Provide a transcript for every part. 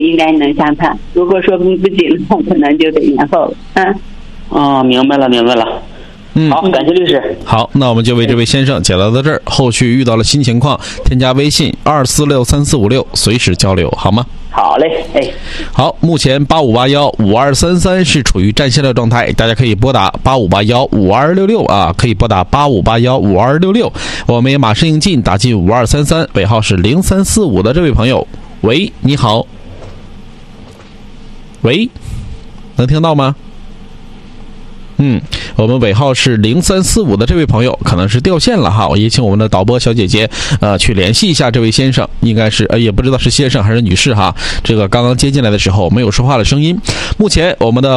应该能下判。如果说不行的话，可能就得延后了。 明白了。好，感谢律师。 好，那我们就为这位先生解答到这儿。后续遇到了新情况，添加微信2463456，随时交流，好吗？ 好嘞， 好，目前85815233是处于占线的状态，大家可以拨打85815266啊，可以拨打85815266。我们也马上应进，打进5233，尾号是0345的这位朋友，喂，你好，喂，能听到吗？我们尾号是0345的这位朋友可能是掉线了哈，我也请我们的导播小姐姐去联系一下这位先生，应该是也不知道是先生还是女士哈，这个刚刚接进来的时候没有说话的声音。目前我们的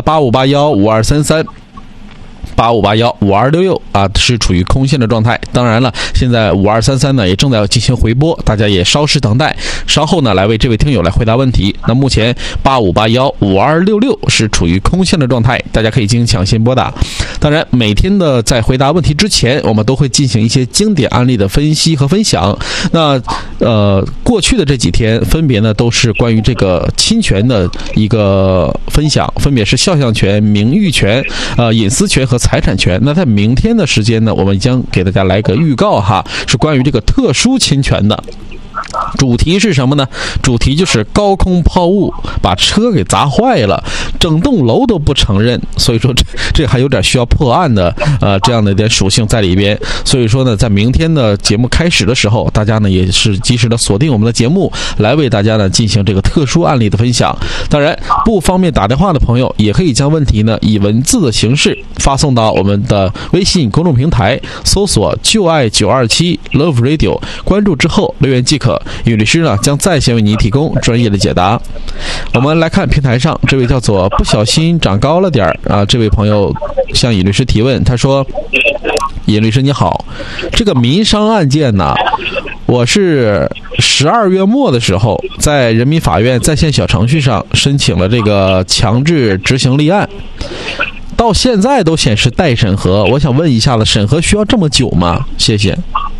85815233。85815266啊，是处于空线的状态。当然了，现在5233呢也正在进行回拨，大家也稍事等待，稍后呢来为这位听友来回答问题。那目前85815266是处于空线的状态，大家可以进行抢先拨打。当然，每天的在回答问题之前，我们都会进行一些经典案例的分析和分享。那过去的这几天分别呢都是关于这个侵权的一个分享，分别是肖像权、名誉权、隐私权和财产权。那在明天的时间呢，我们将给大家来个预告哈，是关于这个特殊侵权的。主题是什么呢？主题就是高空抛物把车给砸坏了，整栋楼都不承认，所以说这还有点需要破案的这样的一点属性在里边。所以说呢，在明天的节目开始的时候，大家呢也是及时的锁定我们的节目，来为大家呢进行这个特殊案例的分享。当然，不方便打电话的朋友，也可以将问题呢以文字的形式发送到我们的微信公众平台，搜索就爱927 Love Radio， 关注之后留言即可。尹律师呢将在线为你提供专业的解答。我们来看平台上这位叫做不小心长高了点啊，这位朋友向尹律师提问，他说：尹律师你好，这个民商案件呢，我是12月末的时候在人民法院在线小程序上申请了这个强制执行立案，到现在都显示待审核，我想问一下了，审核需要这么久吗？谢谢。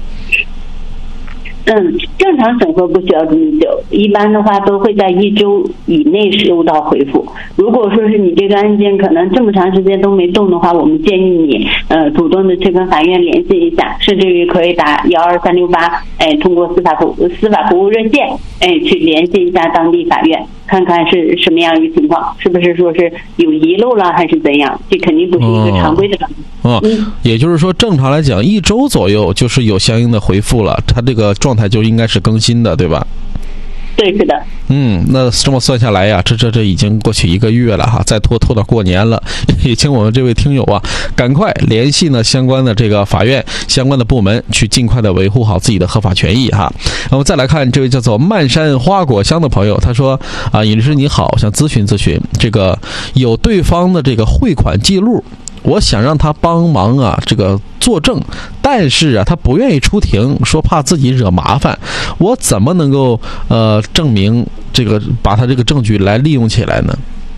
正常审核不需要这么久，一般的话都会在1周以内收到回复。如果说是你这个案件可能这么长时间都没动的话，我们建议你主动的去跟法院联系一下，甚至于可以打12368，通过司法服务热线，去联系一下当地法院，看看是什么样一个情况，是不是说是有遗漏了还是怎样，这肯定不是一个常规的状态。 也就是说正常来讲1周左右就是有相应的回复了，它这个状态就应该是更新的，对吧？ 对，是的。 那这么算下来呀，这已经过去1个月了哈，再拖到过年了，也请我们这位听友啊，赶快联系呢相关的这个法院、相关的部门，去尽快的维护好自己的合法权益哈。那么再来看这位叫做漫山花果香的朋友，他说尹律师你好，我想咨询这个有对方的这个汇款记录，我想让他帮忙这个作证，但是他不愿意出庭，说怕自己惹麻烦，我怎么能够证明这个，把他这个证据来利用起来呢？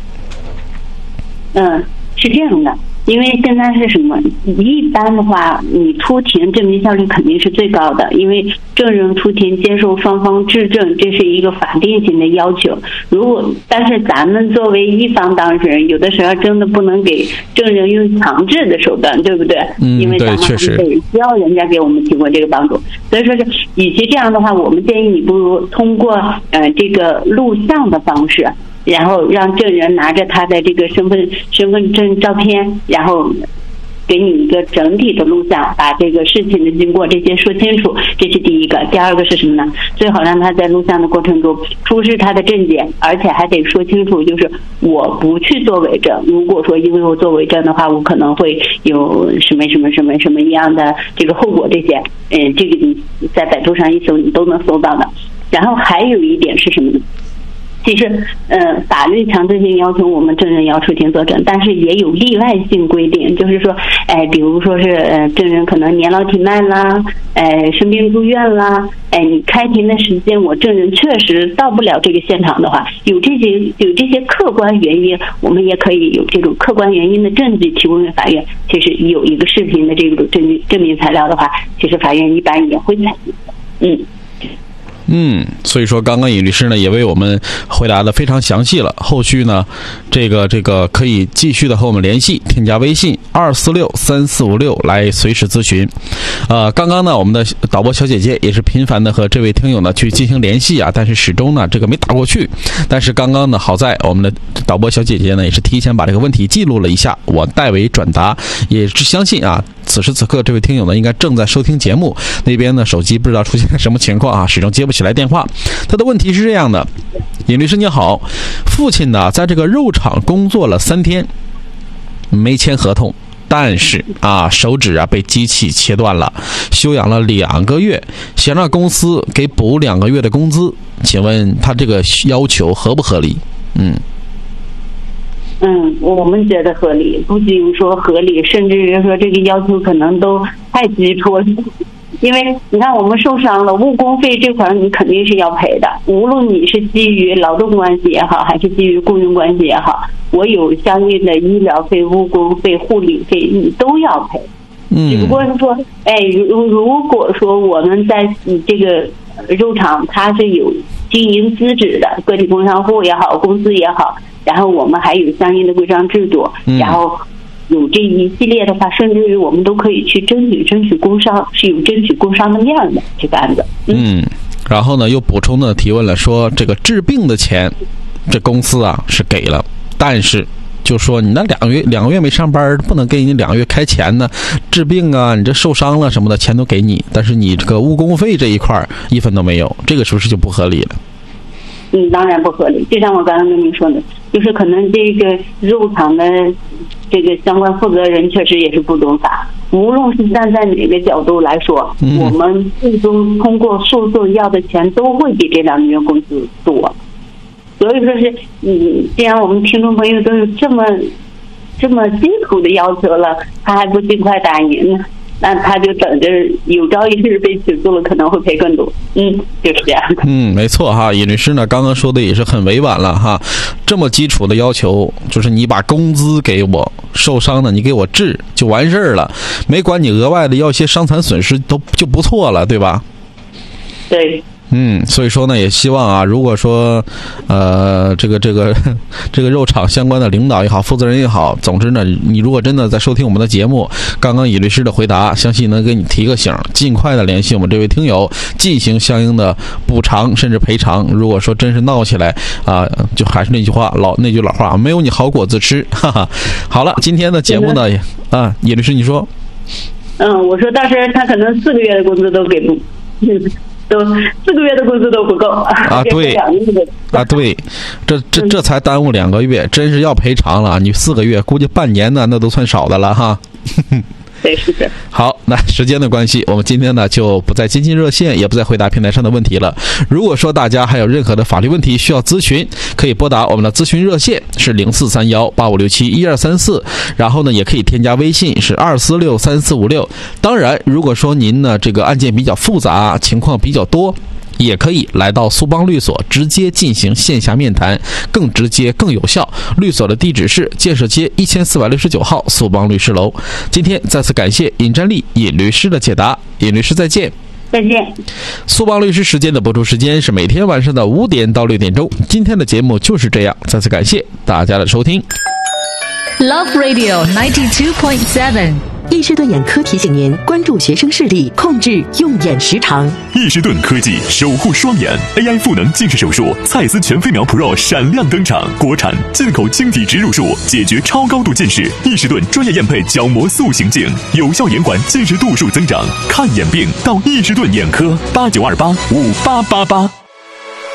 是这样的，因为现在是什么？一般的话，你出庭证明效率肯定是最高的，因为证人出庭接受双方质证，这是一个法定性的要求。但是咱们作为一方当事人，有的时候真的不能给证人用强制的手段，对不对？因为咱们还是需要人家给我们提供这个帮助。所以说是，与其这样的话，我们建议你不如通过这个录像的方式，然后让证人拿着他的这个身份证照片，然后给你一个整体的录像，把这个事情的经过这些说清楚，这是第一个。第二个是什么呢？最好让他在录像的过程中出示他的证件，而且还得说清楚，就是我不去做伪证，如果说因为我做伪证的话，我可能会有什么一样的这个后果，这些这个你在百度上一搜你都能搜到的。然后还有一点是什么呢？其实法律强制性要求我们证人要出庭作证，但是也有例外性规定，就是说比如说是证人可能年老体迈啦，生病住院啦，你开庭的时间我证人确实到不了这个现场的话，有这些客观原因，我们也可以有这种客观原因的证据提供给法院。其实有一个视频的这种证明材料的话，其实法院一般也会采用。 所以说刚刚尹律师呢也为我们回答的非常详细了。后续呢，这个可以继续的和我们联系，添加微信2463456来随时咨询。刚刚呢，我们的导播小姐姐也是频繁的和这位听友呢去进行联系啊，但是始终呢这个没打过去。但是刚刚呢，好在我们的导播小姐姐呢也是提前把这个问题记录了一下，我代为转达，也是相信啊，此时此刻这位听友呢应该正在收听节目，那边呢手机不知道出现什么情况啊，始终接不起来电话。他的问题是这样的：尹律师你好，父亲呢在这个肉厂工作了3天，没签合同，但是手指被机器切断了，休养了2个月，想让公司给补2个月的工资，请问他这个要求合不合理？ 我们觉得合理，不仅说合理，甚至是说这个要求可能都太基础了。因为你看，我们受伤了，误工费这块你肯定是要赔的，无论你是基于劳动关系也好，还是基于雇佣关系也好，我有相应的医疗费、误工费、护理费，你都要赔。只不过是说，如果说我们在这个肉厂它是有经营资质的，个体工商户也好，公司也好，然后我们还有相应的规章制度，然后有这一系列的话，甚至于我们都可以去争取工伤，是有争取工伤的面的这个案子。 然后呢，又补充的提问了，说这个治病的钱，这公司是给了，但是就说你那两个月没上班，不能给你2个月开钱呢。治病你这受伤了什么的钱都给你，但是你这个误工费这一块1分都没有，这个是不是就不合理了？ 当然不合理。就像我刚刚跟您说的，就是可能这个肉厂的这个相关负责人确实也是不懂法。无论是站在哪个角度来说，我们最终通过诉讼要的钱都会比这2个月工资多。所以说是，既然我们听众朋友都有这么基础的要求了，他还不尽快答应呢？那他就等着有朝一日被起诉了，可能会赔更多。就是这样。 没错哈，尹律师呢刚刚说的也是很委婉了哈。这么基础的要求，就是你把工资给我，受伤了你给我治就完事儿了，没管你额外的要些伤残损失都就不错了，对吧？ 对。 所以说呢，也希望如果说，这个肉厂相关的领导也好，负责人也好，总之呢，你如果真的在收听我们的节目，刚刚尹律师的回答，相信能给你提个醒，尽快的联系我们这位听友，进行相应的补偿甚至赔偿。如果说真是闹起来就还是那句老话，没有你好果子吃，哈哈。好了，今天的节目呢，尹律师你说， 我说当时他可能4个月的工资都给不。都4个月的工资都不够对，这才耽误2个月，真是要赔偿了。你4个月，估计半年呢，那都算少的了哈。 对，是的。 好，那时间的关系，我们今天呢就不再接进热线，也不再回答平台上的问题了。如果说大家还有任何的法律问题需要咨询，可以拨打我们的咨询热线是043185671234，然后呢也可以添加微信是2463456。当然，如果说您呢这个案件比较复杂，情况比较多，也可以来到苏邦律所直接进行线下面谈，更直接更有效。律所的地址是建设街1469号苏邦律师楼。今天再次感谢尹占利尹律师的解答，尹律师再见。 再见。 苏邦律师时间的播出时间是每天晚上的5点到6点钟。今天的节目就是这样，再次感谢大家的收听。 Love Radio 92.7。 易士顿眼科提醒您关注学生视力，控制用眼时长。 易士顿科技守护双眼 AI 赋能近视手术，蔡司全飞秒 Pro 闪亮登场，国产进口晶体植入术，解决超高度近视。易士顿专业验配角膜塑形镜，有效延缓近视度数增长。看眼病到易士顿眼科，89285888。